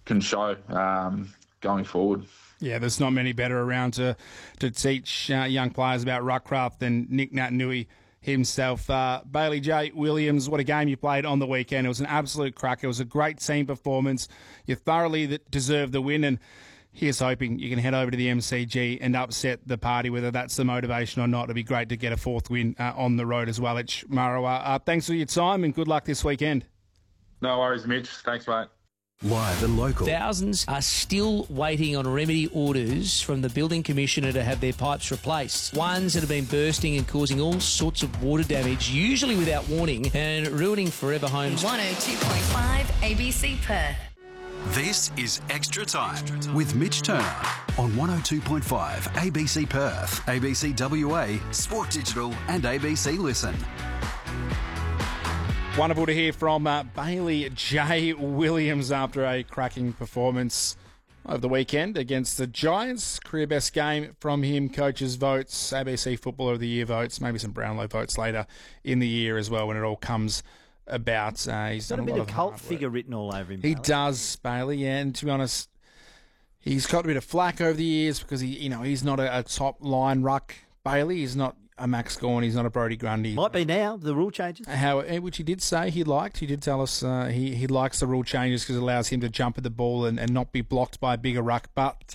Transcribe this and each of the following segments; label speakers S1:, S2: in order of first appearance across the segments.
S1: can show going forward.
S2: Yeah, there's not many better around to teach young players about ruckcraft than Nick Naitanui himself. Bailey J. Williams, what a game you played on the weekend. It was an absolute cracker. It was a great team performance. You thoroughly deserved the win, and here's hoping you can head over to the MCG and upset the party, whether that's the motivation or not. It'd be great to get a fourth win on the road as well. Marawa, thanks for your time and good luck this weekend.
S1: No worries, Mitch. Thanks, mate.
S3: Live and local.
S4: Thousands are still waiting on remedy orders from the Building Commissioner to have their pipes replaced. Ones that have been bursting and causing all sorts of water damage, usually without warning, and ruining forever homes.
S5: 102.5 ABC Perth.
S3: This is Extra Time with Mitch Turner on 102.5 ABC Perth, ABC WA, Sport Digital and ABC Listen.
S2: Wonderful to hear from Bailey J. Williams after a cracking performance over the weekend against the Giants. Career best game from him, coaches' votes, ABC Footballer of the Year votes, maybe some Brownlow votes later in the year as well when it all comes about. He's done a
S6: bit
S2: lot
S6: of
S2: of
S6: cult
S2: hard work.
S6: figure written all over him.
S2: He
S6: Bailey.
S2: does, Bailey, yeah, and to be honest, he's got a bit of flack over the years because he's not a top line ruck. Bailey, he's not a Max Gawn, he's not a Brodie Grundy.
S6: Might be now, the rule changes.
S2: Which he did say he liked. He did tell us he likes the rule changes because it allows him to jump at the ball and not be blocked by a bigger ruck. But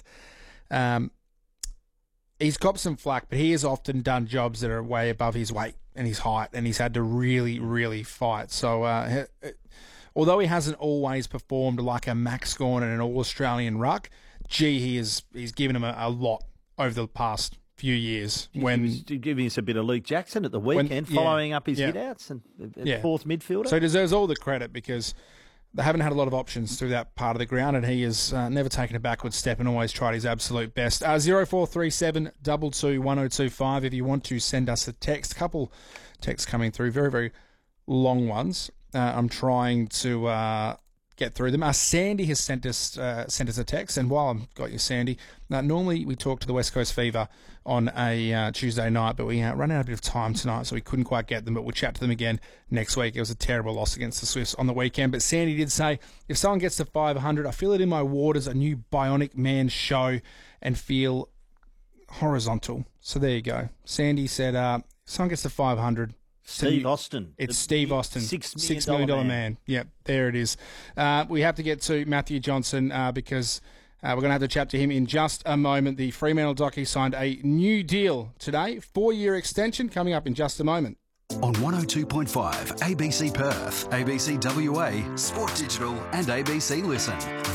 S2: he's copped some flack, but he has often done jobs that are way above his weight and his height, and he's had to really, really fight. So although he hasn't always performed like a Max Gawn and an All-Australian ruck, he's given him a lot over the past few years.
S6: When he was giving us a bit of Luke Jackson at the weekend, following up his hit-outs and fourth midfielder.
S2: So he deserves all the credit because they haven't had a lot of options through that part of the ground, and he has never taken a backward step and always tried his absolute best. 0437 22 1025 if you want to send us a text. Couple texts coming through, very, very long ones. I'm trying to get through them. Sandy has sent us a text, and while I've got you, Sandy, normally we talk to the West Coast Fever on a Tuesday night, but we run out a bit of time tonight, so we couldn't quite get them, but we'll chat to them again next week. It was a terrible loss against the Swifts on the weekend, but Sandy did say, if someone gets to 500, I feel it in my waters, a new Bionic Man show, and feel horizontal. So there you go. Sandy said, if someone gets to 500...
S6: Steve Austin.
S2: It's Steve Austin.
S6: $6
S2: million man. Yep, there it is. We have to get to Matthew Johnson because we're going to have to chat to him in just a moment. The Fremantle Docky signed a new deal today, 4-year extension coming up in just a moment.
S3: On 102.5 ABC Perth, ABC WA, Sport Digital and ABC Listen.